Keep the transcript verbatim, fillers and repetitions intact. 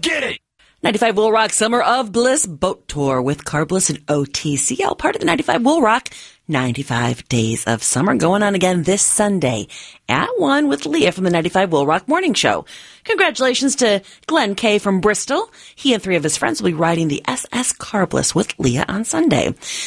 get it! ninety-five Will Rock Summer of Bliss Boat Tour with Carbliss and O T C L, part of the ninety-five Will Rock ninety-five Days of Summer, going on again this Sunday at one with Leah from the ninety-five Will Rock Morning Show. Congratulations to Glenn Kay from Bristol. He and three of his friends will be riding the S S Carbliss with Leah on Sunday.